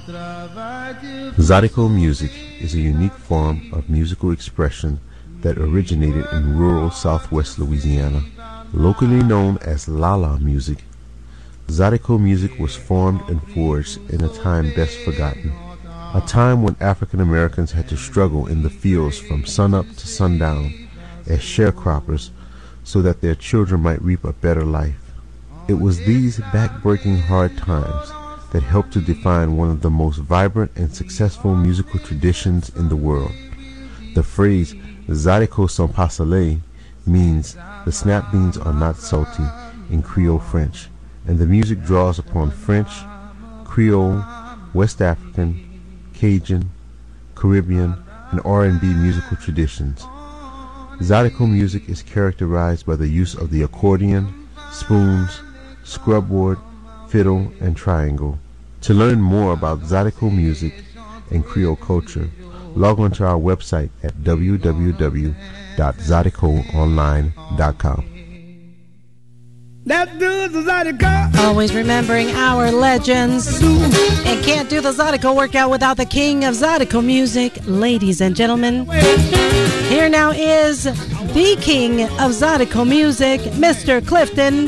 Zydeco music is a unique form of musical expression that originated in rural southwest Louisiana. Locally known as Lala music, Zydeco music was formed and forged in a time best forgotten, a time when African Americans had to struggle in the fields from sunup to sundown as sharecroppers so that their children might reap a better life. It was these back-breaking hard times that helped to define one of the most vibrant and successful musical traditions in the world. The phrase Zydeco sont pas salés means the snap beans are not salty in Creole French, and the music draws upon French, Creole, West African, Cajun, Caribbean, and R&B musical traditions. Zydeco music is characterized by the use of the accordion, spoons, scrubboard, fiddle, and triangle. To learn more about Zydeco music and Creole culture, log on to our website at www.zydecoonline.com. Always remembering our legends. And can't do the Zydeco workout without the king of Zydeco music. Ladies and gentlemen, here now is the king of Zydeco music, Mr. Clifton